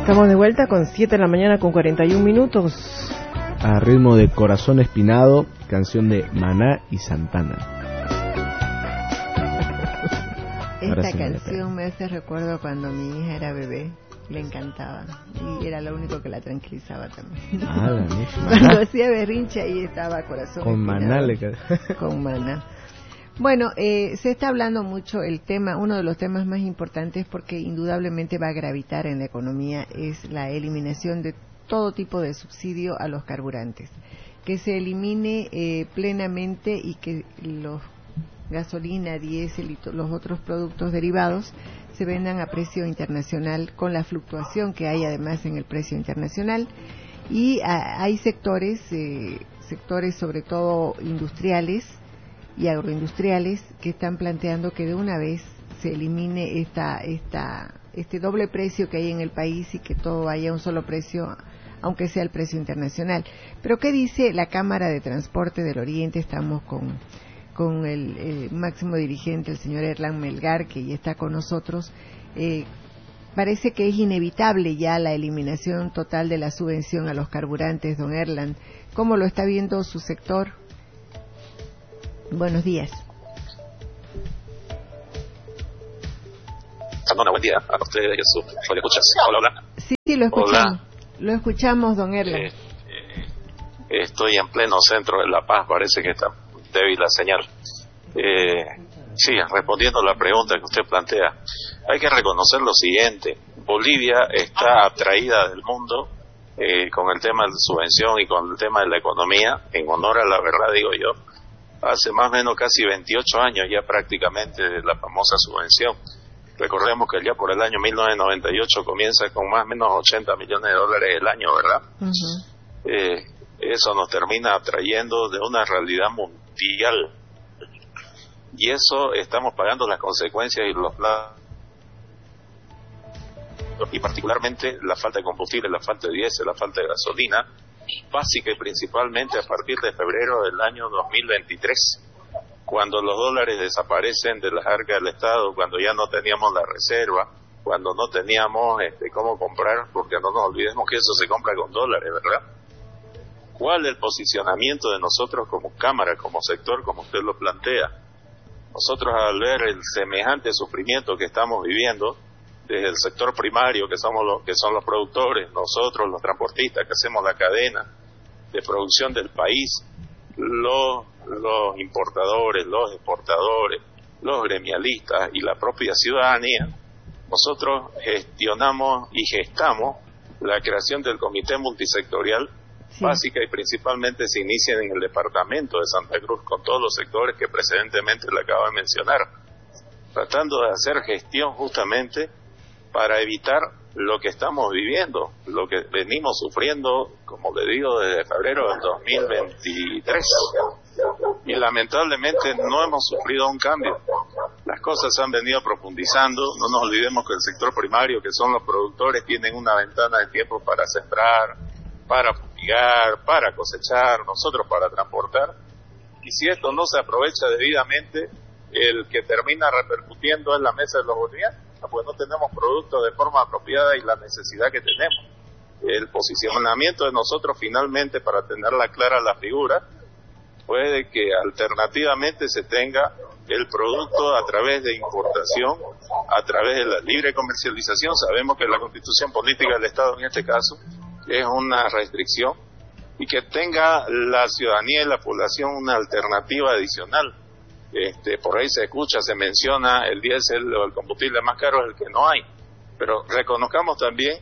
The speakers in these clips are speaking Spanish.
Estamos de vuelta con 7 de la mañana con 41 minutos. A ritmo de Corazón Espinado, canción de Maná y Santana. Esta canción me hace recuerdo cuando mi hija era bebé. Le encantaba y era lo único que la tranquilizaba también. Cuando hacía berrinche ahí estaba Corazón con Maná. Con Maná. Bueno, se está hablando mucho el tema, uno de los temas más importantes porque indudablemente va a gravitar en la economía es la eliminación de todo tipo de subsidio a los carburantes, que se elimine plenamente y que los gasolina, diésel y los otros productos derivados se vendan a precio internacional con la fluctuación que hay además en el precio internacional. Y hay sectores sobre todo industriales y agroindustriales que están planteando que de una vez se elimine este doble precio que hay en el país y que todo vaya a un solo precio, aunque sea el precio internacional. Pero ¿qué dice la Cámara de Transporte del Oriente? Estamos con el máximo dirigente, el señor Erlan Melgar, que ya está con nosotros. Parece que es inevitable ya la eliminación total de la subvención a los carburantes, don Erlan. ¿Cómo lo está viendo su sector? Buenos días. Sandona, buen día a usted y a su escuchas. Hola, hola. Sí, lo escuchamos. Hola. Lo escuchamos, don Erlan. Estoy en pleno centro de La Paz, parece que está débil la señal. Sí, respondiendo a la pregunta que usted plantea, hay que reconocer lo siguiente: Bolivia está atraída del mundo con el tema de la subvención y con el tema de la economía, en honor a la verdad digo yo, hace más o menos casi 28 años ya prácticamente de la famosa subvención. Recordemos que ya por el año 1998 comienza con más o menos 80 millones de dólares el año, ¿verdad? Uh-huh. Eso nos termina atrayendo de una realidad mundial. Y eso estamos pagando las consecuencias y los platos. Y particularmente la falta de combustible, la falta de diésel, la falta de gasolina, básica y principalmente a partir de febrero del año 2023, cuando los dólares desaparecen de las arcas del Estado, cuando ya no teníamos la reserva, cuando no teníamos cómo comprar, porque no nos olvidemos que eso se compra con dólares, ¿verdad? ¿Cuál es el posicionamiento de nosotros como Cámara, como sector, como usted lo plantea? Nosotros al ver el semejante sufrimiento que estamos viviendo, desde el sector primario, que son los productores, nosotros los transportistas que hacemos la cadena de producción del país, los importadores, los exportadores, los gremialistas y la propia ciudadanía, nosotros gestionamos y gestamos la creación del comité multisectorial, sí, básica y principalmente se inicia en el departamento de Santa Cruz con todos los sectores que precedentemente le acabo de mencionar, tratando de hacer gestión justamente para evitar lo que estamos viviendo, lo que venimos sufriendo, como le digo, desde febrero del 2023. Y lamentablemente no hemos sufrido un cambio. Las cosas se han venido profundizando. No nos olvidemos que el sector primario, que son los productores, tienen una ventana de tiempo para sembrar, para fumigar, para cosechar, nosotros para transportar. Y si esto no se aprovecha debidamente, el que termina repercutiendo en la mesa de los bolivianos, pues no tenemos productos de forma apropiada y la necesidad que tenemos. El posicionamiento de nosotros finalmente, para tenerla clara la figura, puede que alternativamente se tenga el producto a través de importación, a través de la libre comercialización. Sabemos que la Constitución Política del Estado en este caso es una restricción, y que tenga la ciudadanía y la población una alternativa adicional. Por ahí se escucha, se menciona el diésel o el combustible más caro es el que no hay, pero reconozcamos también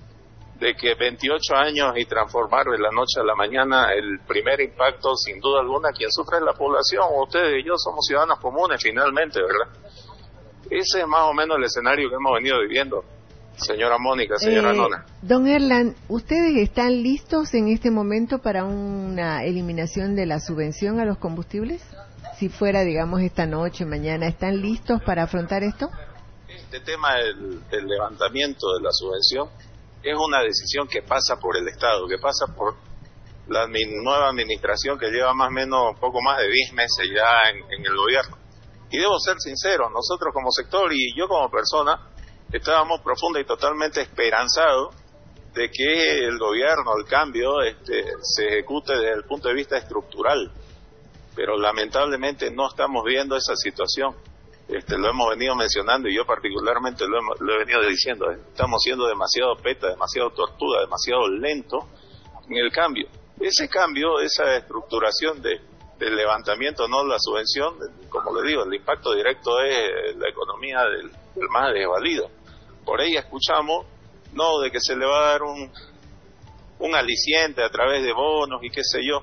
de que 28 años y transformar de la noche a la mañana, el primer impacto sin duda alguna quien sufre es la población. Ustedes y yo somos ciudadanos comunes finalmente, ¿verdad? Ese es más o menos el escenario que hemos venido viviendo, señora Mónica, señora Nona. Don Erlan, ¿ustedes están listos en este momento para una eliminación de la subvención a los combustibles? Si fuera, digamos, esta noche, mañana, ¿están listos para afrontar esto? Este tema del levantamiento de la subvención es una decisión que pasa por el Estado, que pasa por la nueva administración que lleva más o menos un poco más de 10 meses ya en el gobierno. Y debo ser sincero, nosotros como sector y yo como persona estábamos profunda y totalmente esperanzados de que el gobierno, el cambio, se ejecute desde el punto de vista estructural, pero lamentablemente no estamos viendo esa situación. Lo hemos venido mencionando y yo particularmente lo he venido diciendo, estamos siendo demasiado peta, demasiado tortuga, demasiado lento en el cambio. Ese cambio, esa estructuración del levantamiento, no la subvención, como le digo, el impacto directo es la economía del más desvalido. Por ahí escuchamos, no, de que se le va a dar un aliciente a través de bonos y qué sé yo.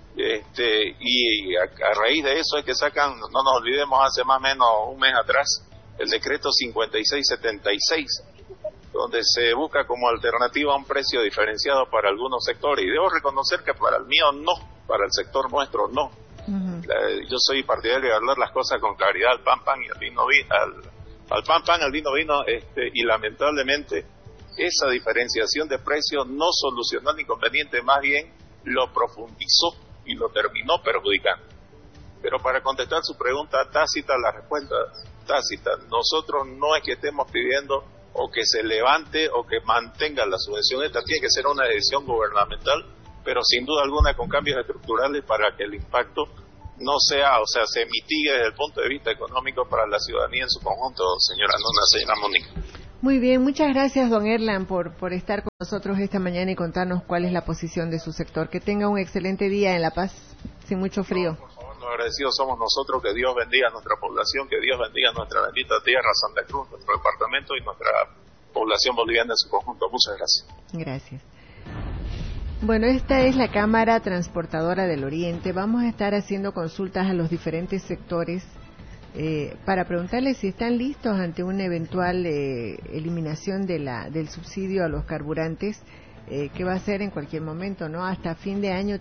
Y a raíz de eso es que sacan, no nos olvidemos, hace más o menos un mes atrás, el decreto 5676, donde se busca como alternativa un precio diferenciado para algunos sectores. Y debo reconocer que para el mío no, para el sector nuestro no. Uh-huh. Yo soy partidario de hablar las cosas con claridad, al pan pan y al vino al pan pan, al vino vino, y lamentablemente esa diferenciación de precios no solucionó el inconveniente, más bien lo profundizó y lo terminó perjudicando. Pero para contestar su pregunta tácita, la respuesta tácita, nosotros no es que estemos pidiendo o que se levante o que mantenga la subvención. Esta tiene que ser una decisión gubernamental, pero sin duda alguna con cambios estructurales para que el impacto no sea, o sea, se mitigue desde el punto de vista económico para la ciudadanía en su conjunto, señora Mónica. Muy bien, muchas gracias, don Erland, por estar con nosotros esta mañana y contarnos cuál es la posición de su sector. Que tenga un excelente día en La Paz, sin mucho frío. No, por favor, los agradecidos somos nosotros. Que Dios bendiga a nuestra población, que Dios bendiga a nuestra bendita tierra, Santa Cruz, nuestro departamento y nuestra población boliviana en su conjunto. Muchas gracias. Gracias. Bueno, esta es la Cámara Transportadora del Oriente. Vamos a estar haciendo consultas a los diferentes sectores para preguntarles si están listos ante una eventual eliminación del subsidio a los carburantes, que va a ser en cualquier momento, ¿no? Hasta fin de año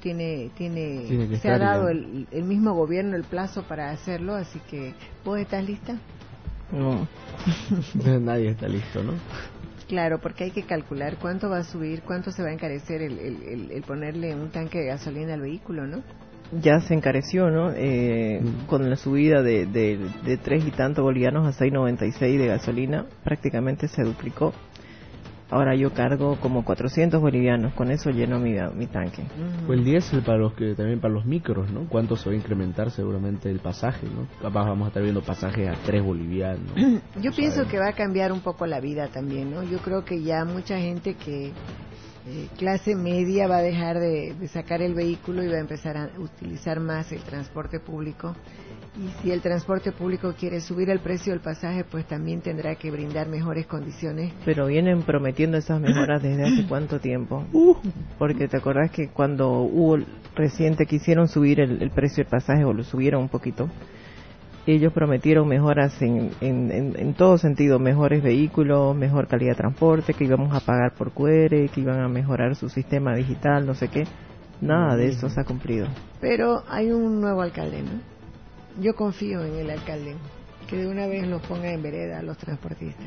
se ha dado el mismo gobierno el plazo para hacerlo, así que ¿vos estás lista? No, nadie está listo, ¿no? Claro, porque hay que calcular cuánto va a subir, cuánto se va a encarecer el ponerle un tanque de gasolina al vehículo, ¿no? Ya se encareció, ¿no? Con la subida de 3 y tantos bolivianos a 6.96 de gasolina, prácticamente se duplicó. Ahora yo cargo como 400 bolivianos, con eso lleno mi tanque. O el diésel también para los micros, ¿no? ¿Cuánto se va a incrementar seguramente el pasaje, ¿no? Capaz vamos a estar viendo pasajes a 3 bolivianos. Yo pienso que va a cambiar un poco la vida también, ¿no? Yo creo que ya mucha gente que clase media va a dejar de sacar el vehículo y va a empezar a utilizar más el transporte público. Y si el transporte público quiere subir el precio del pasaje, pues también tendrá que brindar mejores condiciones. Pero vienen prometiendo esas mejoras desde hace cuánto tiempo. Porque te acordás que cuando hubo reciente quisieron subir el precio del pasaje, o lo subieron un poquito, ellos prometieron mejoras en todo sentido, mejores vehículos, mejor calidad de transporte, que íbamos a pagar por QR, que iban a mejorar su sistema digital, no sé qué. Nada de eso se ha cumplido. Pero hay un nuevo alcalde, ¿no? Yo confío en el alcalde, que de una vez los ponga en vereda a los transportistas.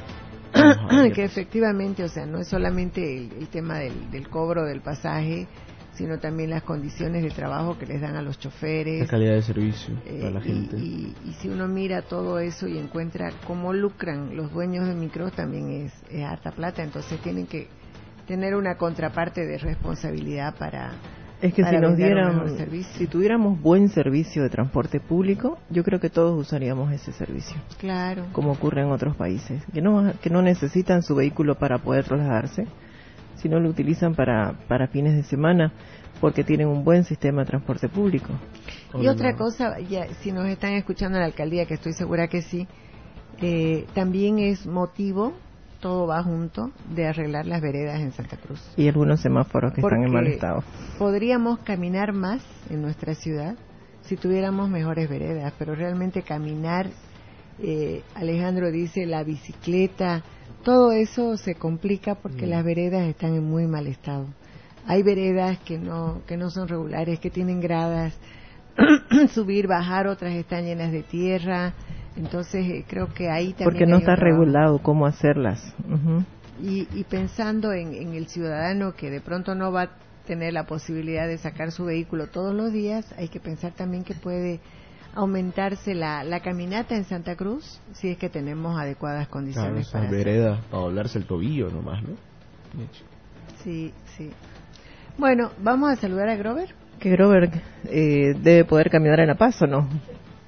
Que efectivamente, o sea, no es solamente el tema del cobro del pasaje, sino también las condiciones de trabajo que les dan a los choferes. La calidad de servicio para la gente. Y si uno mira todo eso y encuentra cómo lucran los dueños de micros, también es harta plata, entonces tienen que tener una contraparte de responsabilidad para... Es que si nos dieran, si tuviéramos buen servicio de transporte público, yo creo que todos usaríamos ese servicio. Claro. Como ocurre en otros países, que no necesitan su vehículo para poder trasladarse, sino lo utilizan para fines de semana, porque tienen un buen sistema de transporte público. Y otra cosa, ya si nos están escuchando en la alcaldía, que estoy segura que sí, también es motivo, todo va junto, de arreglar las veredas en Santa Cruz. Y algunos semáforos que están en mal estado. Podríamos caminar más en nuestra ciudad si tuviéramos mejores veredas, pero realmente caminar, Alejandro dice, la bicicleta, todo eso se complica porque las veredas están en muy mal estado. Hay veredas que no son regulares, que tienen gradas, subir, bajar, otras están llenas de tierra. Entonces creo que ahí también porque no está regulado cómo hacerlas. Y pensando en el ciudadano que de pronto no va a tener la posibilidad de sacar su vehículo todos los días, hay que pensar también que puede aumentarse la caminata en Santa Cruz si es que tenemos adecuadas condiciones. Claro, esas veredas para doblarse el tobillo nomás, ¿no? Sí, sí. Bueno, vamos a saludar a Grover. Que Grover debe poder caminar en La Paz, ¿o no?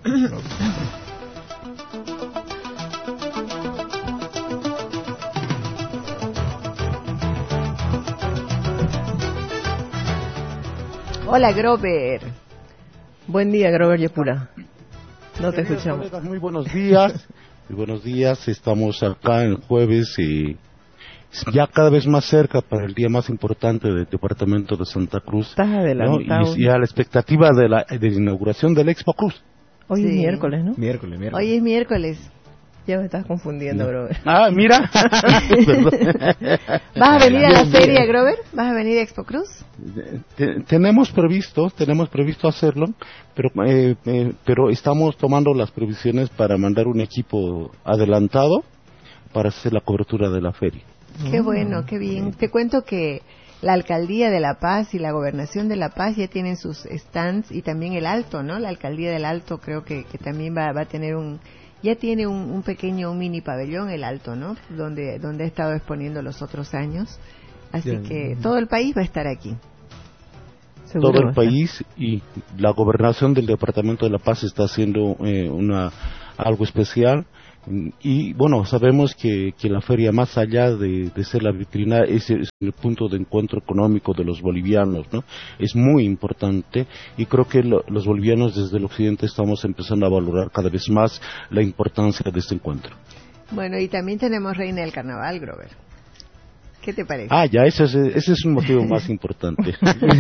Hola, Grover. Buen día, Grover Yepura. No te escuchamos. Colegas, muy buenos días. Muy buenos días. Estamos acá el jueves y ya cada vez más cerca para el día más importante del departamento de Santa Cruz. Estás adelantado. Y a la expectativa de la inauguración del Expo Cruz. Hoy Sí. es miércoles, ¿no? Miércoles. Hoy es miércoles. Ya me estás confundiendo, No. Grover. Ah, mira. Perdón. ¿Vas a venir a la Bien, feria, bien. Grover? ¿Vas a venir a Expo Cruz? Tenemos previsto hacerlo, pero estamos tomando las previsiones para mandar un equipo adelantado para hacer la cobertura de la feria. Qué bueno, qué bien. Te cuento que la Alcaldía de La Paz y la Gobernación de La Paz ya tienen sus stands y también el Alto, ¿no? La Alcaldía del Alto creo que también va a tener ya tiene un pequeño, un mini pabellón, el Alto, ¿no? Donde ha estado exponiendo los otros años. Así Bien. que todo el país va a estar aquí. Seguro Todo va a el país y la gobernación del departamento de La Paz está haciendo algo especial. Y bueno, sabemos que la feria, más allá de ser la vitrina, es el punto de encuentro económico de los bolivianos, ¿no? Es muy importante y creo que los bolivianos desde el occidente estamos empezando a valorar cada vez más la importancia de este encuentro. Bueno, y también tenemos Reina del Carnaval, Grover. ¿Qué te parece? Ah, ya, ese es un motivo más importante.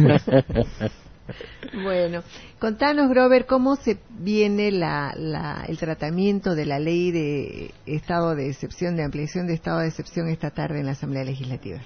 Bueno, contanos, Grover, cómo se viene el tratamiento de la ley de estado de excepción, de ampliación de estado de excepción esta tarde en la Asamblea Legislativa.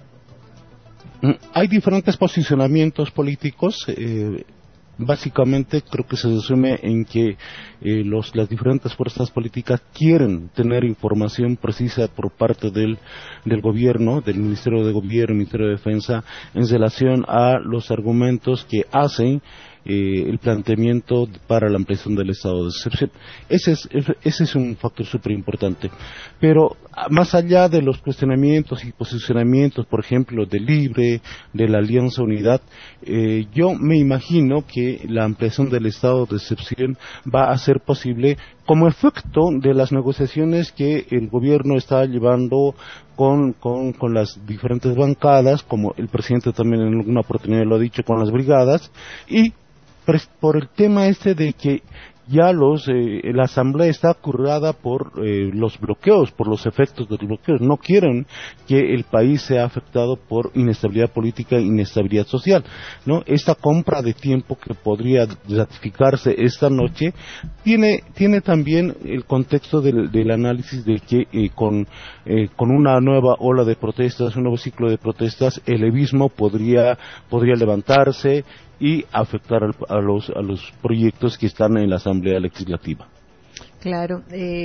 Hay diferentes posicionamientos políticos. Básicamente creo que se resume en que las diferentes fuerzas políticas quieren tener información precisa por parte del gobierno, del Ministerio de Gobierno, Ministerio de Defensa, en relación a los argumentos que hacen el planteamiento para la ampliación del estado de excepción. Ese es un factor súper importante. Pero más allá de los cuestionamientos y posicionamientos, por ejemplo, del LIBRE, de la Alianza Unidad, yo me imagino que la ampliación del estado de excepción va a ser posible como efecto de las negociaciones que el gobierno está llevando con las diferentes bancadas, como el presidente también en alguna oportunidad lo ha dicho, con las brigadas, y por el tema de que ya la asamblea está currada por los bloqueos, por los efectos de los bloqueos. No quieren que el país sea afectado por inestabilidad política e inestabilidad social, ¿no? Esta compra de tiempo que podría ratificarse esta noche tiene también el contexto del análisis de que con una nueva ola de protestas, un nuevo ciclo de protestas, el levismo podría levantarse y afectar a los proyectos que están en la Asamblea Legislativa. Claro.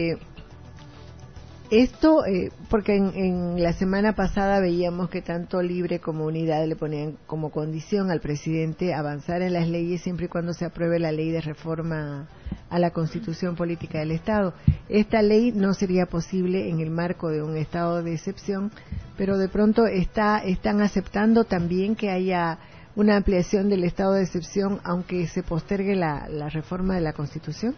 Porque en la semana pasada veíamos que tanto Libre como Unidad le ponían como condición al presidente avanzar en las leyes siempre y cuando se apruebe la ley de reforma a la Constitución Política del Estado. Esta ley no sería posible en el marco de un estado de excepción, pero de pronto están aceptando también que haya una ampliación del estado de excepción aunque se postergue la reforma de la Constitución.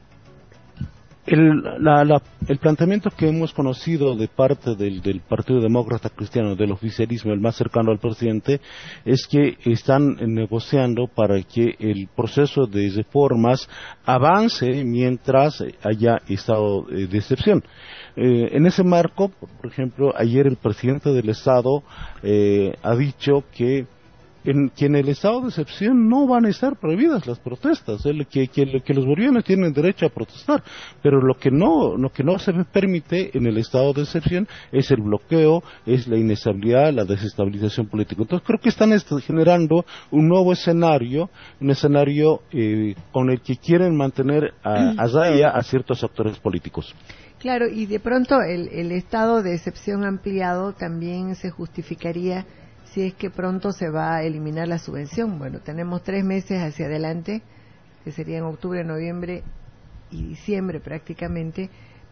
El planteamiento que hemos conocido de parte del Partido Demócrata Cristiano, del oficialismo, el más cercano al presidente, es que están negociando para que el proceso de reformas avance mientras haya estado de excepción. En ese marco, por ejemplo, ayer el presidente del Estado ha dicho que en el estado de excepción no van a estar prohibidas las protestas, que los bolivianos tienen derecho a protestar, pero lo que no se permite en el estado de excepción es el bloqueo, es la inestabilidad, la desestabilización política. Entonces creo que están generando un nuevo escenario, con el que quieren mantener a raya a ciertos actores políticos. Claro, y de pronto el estado de excepción ampliado también se justificaría si es que pronto se va a eliminar la subvención. Bueno, tenemos 3 meses hacia adelante, que serían octubre, noviembre y diciembre prácticamente,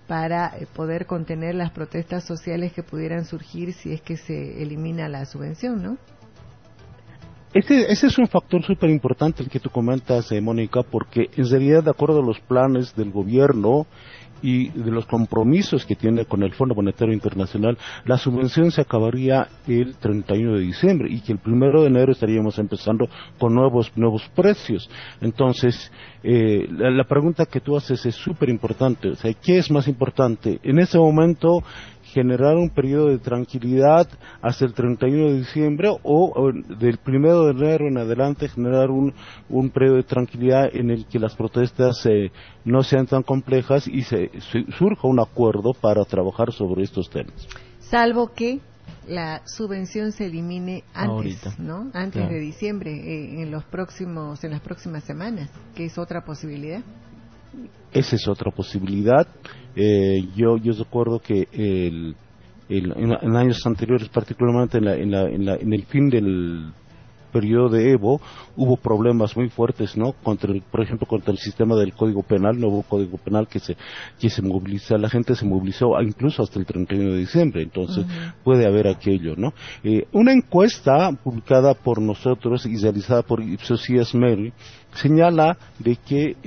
para poder contener las protestas sociales que pudieran surgir si es que se elimina la subvención, ¿no? Ese es un factor súper importante el que tú comentas, Mónica, porque en realidad, de acuerdo a los planes del gobierno y de los compromisos que tiene con el Fondo Monetario Internacional, la subvención se acabaría el 31 de diciembre y que el 1 de enero estaríamos empezando con nuevos precios. Entonces, la pregunta que tú haces es súper importante. O sea, ¿qué es más importante? En ese momento, generar un periodo de tranquilidad hasta el 31 de diciembre o del 1 de enero en adelante generar un periodo de tranquilidad en el que las protestas no sean tan complejas y surja un acuerdo para trabajar sobre estos temas. Salvo que la subvención se elimine antes, ahorita, ¿no? Antes claro, de diciembre, en las próximas semanas, que es otra posibilidad. Esa es otra posibilidad. Yo recuerdo que en años anteriores, particularmente en el fin del periodo de Evo, hubo problemas muy fuertes, ¿no? Por ejemplo, contra el sistema del Código Penal, nuevo Código Penal que se moviliza, la gente se movilizó incluso hasta el 31 de diciembre, entonces puede haber aquello, ¿no? Una encuesta publicada por nosotros y realizada por Ipsos Meri señala de que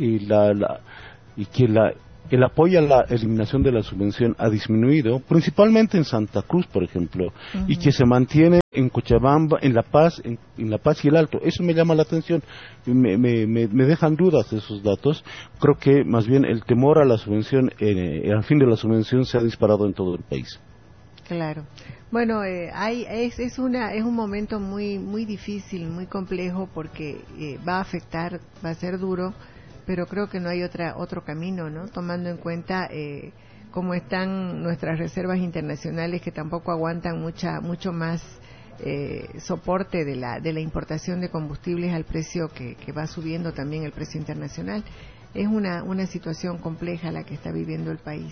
el apoyo a la eliminación de la subvención ha disminuido, principalmente en Santa Cruz, por ejemplo, y que se mantiene en Cochabamba, en La Paz y el Alto. Eso me llama la atención, me dejan dudas esos datos. Creo que más bien el temor a la subvención, al fin de la subvención, se ha disparado en todo el país. Claro. Bueno, es un momento muy difícil, muy complejo, porque va a ser duro, pero creo que no hay otro camino, ¿no? Tomando en cuenta cómo están nuestras reservas internacionales, que tampoco aguantan mucho más soporte de la importación de combustibles al precio que va subiendo también el precio internacional. Es una situación compleja la que está viviendo el país.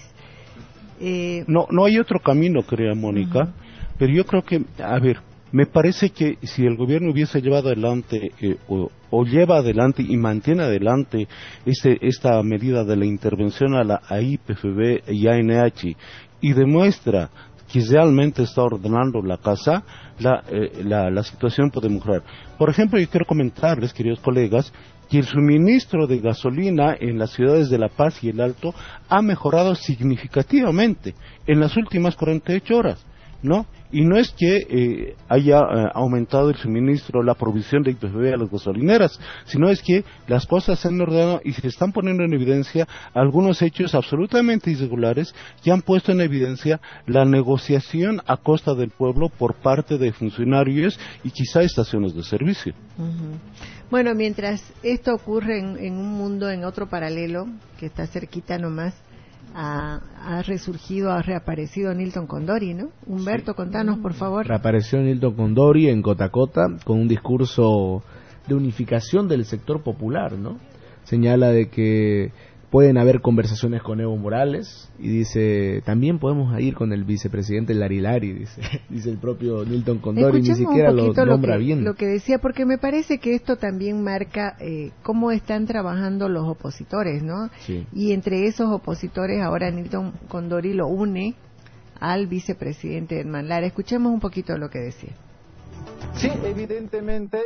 No hay otro camino, creo, Mónica, pero yo creo que, me parece que si el gobierno hubiese llevado adelante o lleva adelante y mantiene adelante esta medida de la intervención a la AIPFB y ANH y demuestra que realmente está ordenando la casa, la situación puede mejorar. Por ejemplo, yo quiero comentarles, queridos colegas, que el suministro de gasolina en las ciudades de La Paz y el Alto ha mejorado significativamente en las últimas 48 horas, ¿no? Y no es que haya aumentado el suministro, la provisión de IPFB a las gasolineras, sino es que las cosas se han ordenado y se están poniendo en evidencia algunos hechos absolutamente irregulares que han puesto en evidencia la negociación a costa del pueblo por parte de funcionarios y quizá estaciones de servicio. Bueno, mientras esto ocurre en un mundo, en otro paralelo, que está cerquita nomás, ha reaparecido Nilton Condori, ¿no? Humberto, contanos, por favor. Reapareció Nilton Condori en Cotacota con un discurso de unificación del sector popular, ¿no? Señala de que pueden haber conversaciones con Evo Morales y dice, también podemos ir con el vicepresidente Lari, dice el propio Nilton Condori, ni siquiera lo nombra bien. Lo que decía, porque me parece que esto también marca cómo están trabajando los opositores, ¿no? Sí. Y entre esos opositores ahora Nilton Condori lo une al vicepresidente Edman Lara. Escuchemos un poquito lo que decía. Sí, evidentemente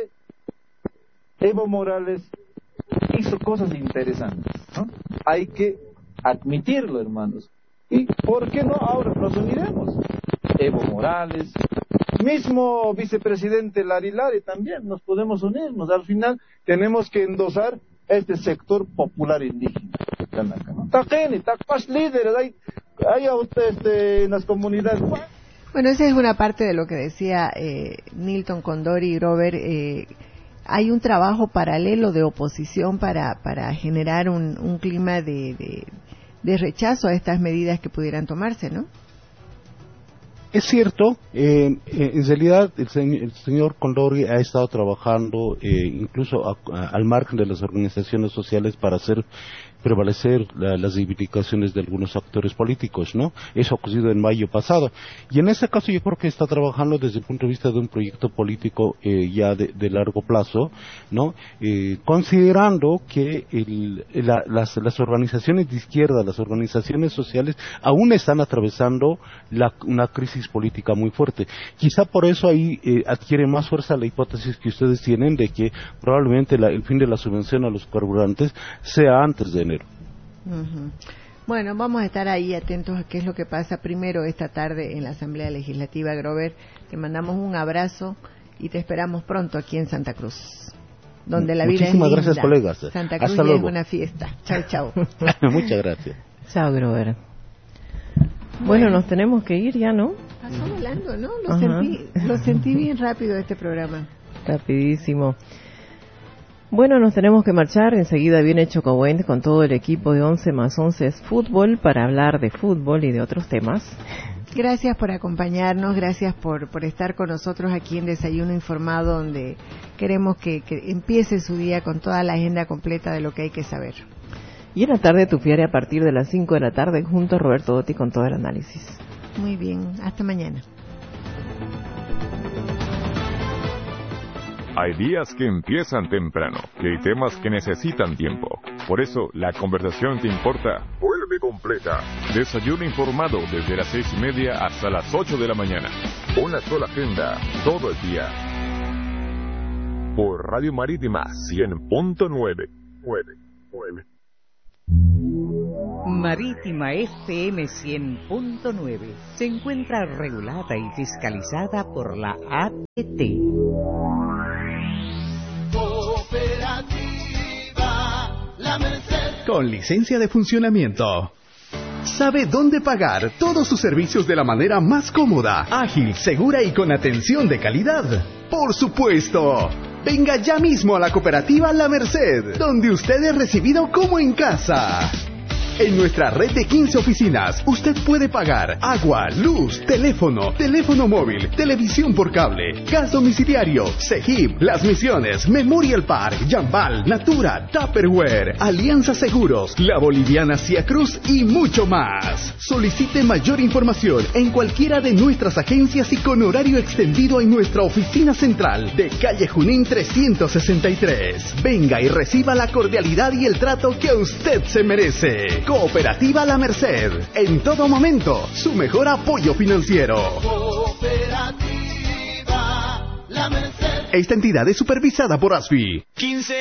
Evo Morales hizo cosas interesantes, ¿no? Hay que admitirlo, hermanos. ¿Y por qué no ahora nos uniremos? Evo Morales, mismo vicepresidente Lari también, nos podemos unirnos. Al final tenemos que endosar este sector popular indígena. Líderes, hay en las comunidades. Bueno, esa es una parte de lo que decía Nilton Condori y Robert. Hay un trabajo paralelo de oposición para generar un clima de rechazo a estas medidas que pudieran tomarse, ¿no? Es cierto, En realidad, el señor Condori ha estado trabajando incluso al margen de las organizaciones sociales para hacer prevalecer las reivindicaciones de algunos actores políticos, ¿no? Eso ha ocurrido en mayo pasado. Y en este caso yo creo que está trabajando desde el punto de vista de un proyecto político ya de largo plazo, ¿no? Considerando que las organizaciones de izquierda, las organizaciones sociales, aún están atravesando una crisis política muy fuerte. Quizá por eso ahí adquiere más fuerza la hipótesis que ustedes tienen de que probablemente el fin de la subvención a los carburantes sea antes de enero. Uh-huh. Bueno, vamos a estar ahí atentos a qué es lo que pasa primero esta tarde en la Asamblea Legislativa. Grover, te mandamos un abrazo y te esperamos pronto aquí en Santa Cruz, donde la vida es linda. Muchísimas gracias, colegas. Santa Cruz Hasta ya luego. es una fiesta. Chao, chao. Muchas gracias. Chao, Grover. Bueno, nos tenemos que ir ya, ¿no? Pasó volando, ¿no? Lo sentí bien rápido este programa. Rapidísimo. Bueno, nos tenemos que marchar. Enseguida viene Chocobuent con todo el equipo de 11 más 11 Fútbol para hablar de fútbol y de otros temas. Gracias por acompañarnos, gracias por estar con nosotros aquí en Desayuno Informado, donde queremos que empiece su día con toda la agenda completa de lo que hay que saber. Y en la tarde tufiaré a partir de las 5 de la tarde junto a Roberto Dotti con todo el análisis. Muy bien, hasta mañana. Hay días que empiezan temprano, y hay temas que necesitan tiempo. Por eso, la conversación que importa vuelve completa. Desayuno informado desde las 6:30 hasta las 8 de la mañana. Una sola agenda, todo el día. Por Radio Marítima 100.9. Marítima FM 100.9 se encuentra regulada y fiscalizada por la ATT. La Merced. Con licencia de funcionamiento. Sabe dónde pagar todos sus servicios de la manera más cómoda, ágil, segura y con atención de calidad. Por supuesto. Venga ya mismo a la cooperativa La Merced, donde usted es recibido como en casa. En nuestra red de 15 oficinas, usted puede pagar agua, luz, teléfono móvil, televisión por cable, gas domiciliario, Segip, Las Misiones, Memorial Park, Jambal, Natura, Tupperware, Alianza Seguros, La Boliviana Cia Cruz y mucho más. Solicite mayor información en cualquiera de nuestras agencias y con horario extendido en nuestra oficina central de calle Junín 363. Venga y reciba la cordialidad y el trato que usted se merece. Cooperativa La Merced, en todo momento, su mejor apoyo financiero. Cooperativa La Merced. Esta entidad es supervisada por ASFI. 15